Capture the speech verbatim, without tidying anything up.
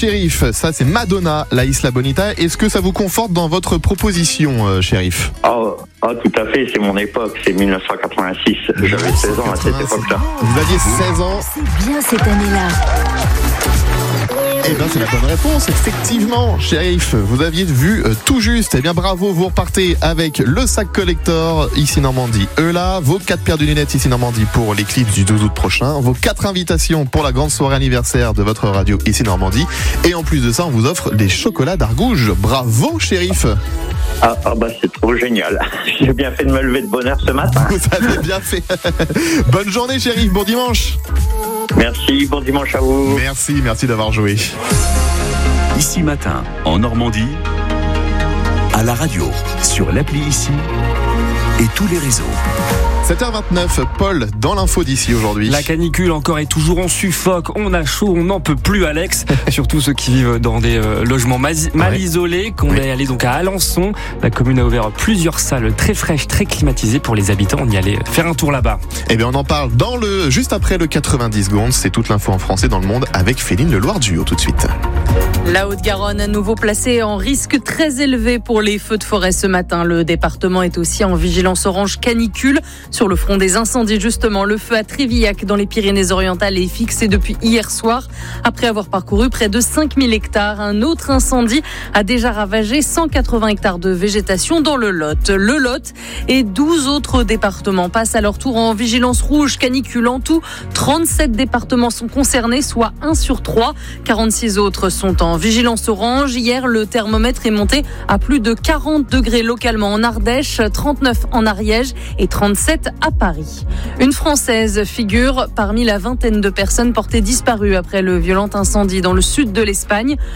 Shérif, ça c'est Madonna, la Isla Bonita. Est-ce que ça vous conforte dans votre proposition, euh, Shérif ? Oh, oh, tout à fait, c'est mon époque, c'est dix-neuf cent quatre-vingt-six. J'avais seize ans à cette époque-là. Vous aviez seize ans. C'est bien cette année-là. Eh bien, c'est la bonne réponse, effectivement, Shérif. Vous aviez vu euh, tout juste. Eh bien, bravo, vous repartez avec le sac collector ici Normandie. Eux là, vos quatre paires de lunettes ici Normandie pour l'éclipse du douze août prochain, vos quatre invitations pour la grande soirée anniversaire de votre radio ici Normandie. Et en plus de ça, on vous offre des chocolats d'Argouges. Bravo, Shérif. Ah, ah bah c'est trop génial. J'ai bien fait de me lever de bonne heure ce matin. Vous avez bien fait. Bonne journée, Shérif. Bon dimanche. Merci, bon dimanche à vous. Merci, merci d'avoir joué. Ici Matin, en Normandie, à la radio, sur l'appli Ici et tous les réseaux. sept heures vingt-neuf, Paul, dans l'info d'ici aujourd'hui. La canicule encore et toujours, on suffoque, on a chaud, on n'en peut plus, Alex. Surtout ceux qui vivent dans des euh, logements mal, mal ouais. isolés. Qu'on oui. est allé donc à Alençon. La commune a ouvert plusieurs salles très fraîches, très climatisées pour les habitants. On y allait faire un tour là-bas. Eh bien, on en parle dans le juste après le quatre-vingt-dix secondes. C'est toute l'info en français dans le monde avec Féline Leloir-Duo tout de suite. La Haute-Garonne à nouveau placée en risque très élevé pour les feux de forêt ce matin. Le département est aussi en vigilance orange canicule. Sur le front des incendies, justement, le feu à Trévillac dans les Pyrénées-Orientales est fixé depuis hier soir. Après avoir parcouru près de cinq mille hectares, un autre incendie a déjà ravagé cent quatre-vingts hectares de végétation dans le Lot. Le Lot et douze autres départements passent à leur tour en vigilance rouge canicule. En tout, trente-sept départements sont concernés, soit un sur trois. quarante-six autres sont en vigilance orange. Hier, le thermomètre est monté à plus de quarante degrés localement en Ardèche, trente-neuf en Ariège et trente-sept à Paris. Une Française figure parmi la vingtaine de personnes portées disparues après le violent incendie dans le sud de l'Espagne.